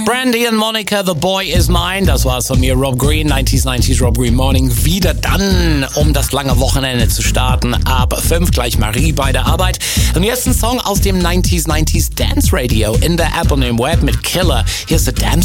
Brandy und Monica, The Boy Is Mine. Das war's von mir, Rob Green, 90s Rob Green Morning. Wieder dann, um das lange Wochenende zu starten. Ab 5 gleich Marie bei der Arbeit. Und jetzt ein Song aus dem 90s Dance Radio in der App und im Web mit Killer. Hier ist der Dance